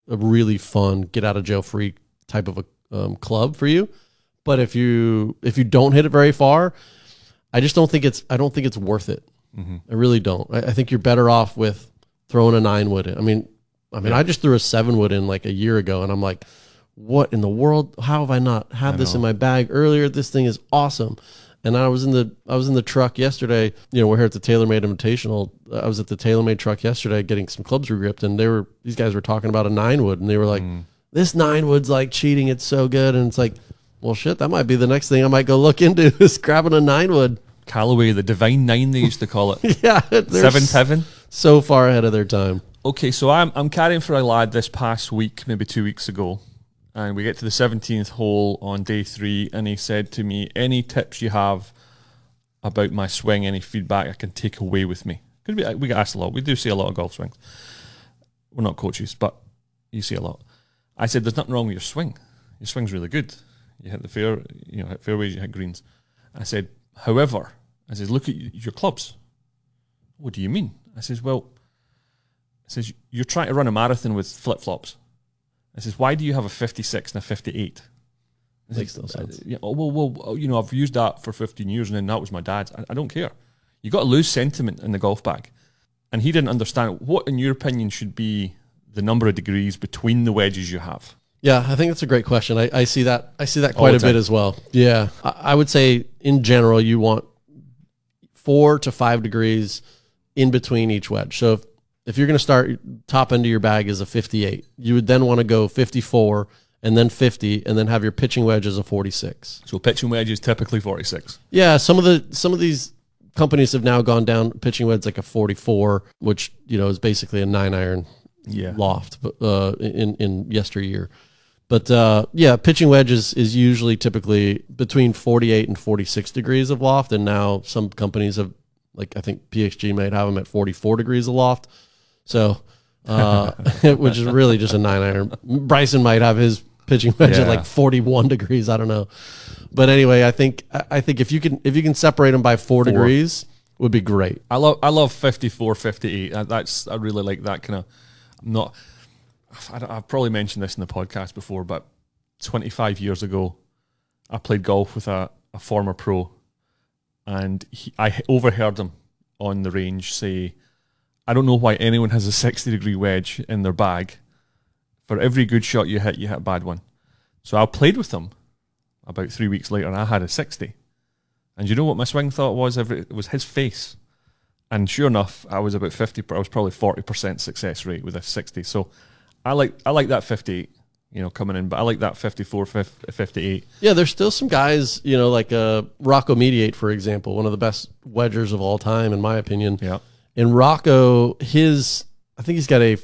a really fun get out of jail free type of a club for you. But if you don't hit it very far, I don't think it's worth it. Mm-hmm. I really don't. I think you're better off with throwing a 9-wood in. I mean, I just threw a 7-wood in like a year ago, and I'm like, what in the world? How have I not had this in my bag earlier? This thing is awesome. And I was in the truck yesterday. We're here at the TaylorMade Invitational. I was at the TaylorMade truck yesterday getting some clubs regripped, and these guys were talking about a 9-wood, and they were like, this 9-wood's like cheating. It's so good. And it's like, well, shit, that might be the next thing I might go look into is grabbing a 9-wood. Callaway, the Divine 9, they used to call it. Yeah. 7-7. So far ahead of their time. Okay, so I'm carrying for a lad this past week, maybe 2 weeks ago, and we get to the 17th hole on day 3, and he said to me, any tips you have about my swing, any feedback I can take away with me? Because we get asked a lot. We do see a lot of golf swings. We're not coaches, but you see a lot. I said, there's nothing wrong with your swing. Your swing's really good. You hit hit fairways, you hit greens. I said, however, look at your clubs. What do you mean? I says, well, you're trying to run a marathon with flip-flops. I says, why do you have a 56 and a 58? Makes no sense. I've used that for 15 years, and then that was my dad's. I don't care. You got to lose sentiment in the golf bag. And he didn't understand what, in your opinion, should be the number of degrees between the wedges you have. Yeah, I think that's a great question. I see that quite a bit as well. Yeah, I would say in general you want 4 to 5 degrees in between each wedge. So if you're going to start, top end of your bag is a 58, you would then want to go 54 and then 50, and then have your pitching wedge as a 46. So pitching wedge is typically 46. Yeah, some of these companies have now gone down pitching wedge like a 44, which is basically a 9-iron loft, in yesteryear. But pitching wedge is usually typically between 48 and 46 degrees of loft, and now some companies have, like I think PXG might have them at 44 degrees of loft. So, which is really just a 9-iron. Bryson might have his pitching wedge at like 41 degrees. I don't know, but anyway, I think if you can separate them by 4 degrees, would be great. I love 54, 58. I really like that kind of. I've probably mentioned this in the podcast before, but 25 years ago, I played golf with a former pro, and I overheard him on the range say, I don't know why anyone has a 60-degree wedge in their bag. For every good shot you hit a bad one. So I played with him about 3 weeks later, and I had a 60. And you know what my swing thought was? It was his face. And sure enough, I was about 50. I was probably 40% success rate with a 60. So I like that 58, coming in, but I like that 54, 58. Yeah, there's still some guys, like Rocco Mediate, for example, one of the best wedgers of all time, in my opinion. Yeah. And Rocco, I think he's got a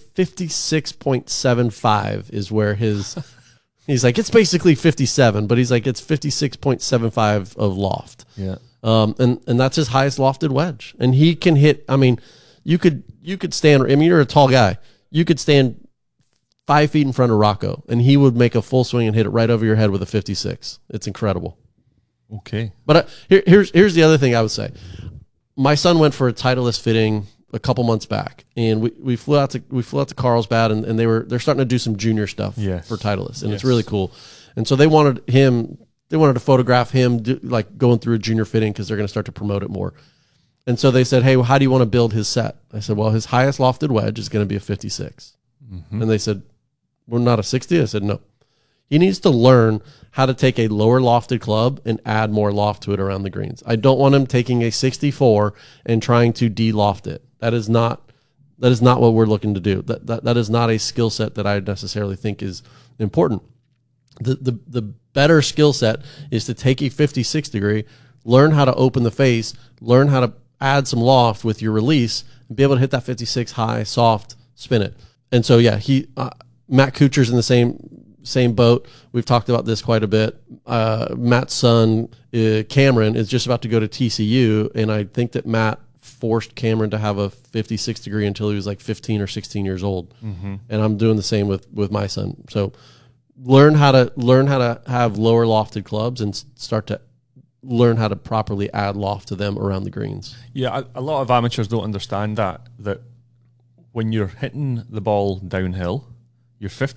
56.75 is where he's like, it's basically 57, but he's like, it's 56.75 of loft. Yeah. And that's his highest lofted wedge. And he can hit, you could stand, you're a tall guy. You could stand 5 feet in front of Rocco, and he would make a full swing and hit it right over your head with a 56. It's incredible. Okay. But here's the other thing I would say. My son went for a Titleist fitting a couple months back, and we flew out to Carlsbad, and they're starting to do some junior stuff for Titleist, and it's really cool. And so they wanted to photograph him like going through a junior fitting because they're going to start to promote it more. And so they said, hey, well, how do you want to build his set? I said, well, his highest lofted wedge is going to be a 56. Mm-hmm. And they said, we're not a 60. I said, no. He needs to learn how to take a lower lofted club and add more loft to it around the greens. I don't want him taking a 64 and trying to de-loft it. That is not what we're looking to do. That is not a skill set that I necessarily think is important. The better skill set is to take a 56 degree, learn how to open the face, learn how to add some loft with your release, and be able to hit that 56 high, soft, spin it. And so, Matt Kuchar's in the same boat. We've talked about this quite a bit. Matt's son, Cameron, is just about to go to TCU, and I think that Matt forced Cameron to have a 56 degree until he was like 15 or 16 years old. Mm-hmm. And I'm doing the same with my son. So learn how to have lower lofted clubs and start to learn how to properly add loft to them around the greens. Yeah, a lot of amateurs don't understand that when you're hitting the ball downhill, You're 50.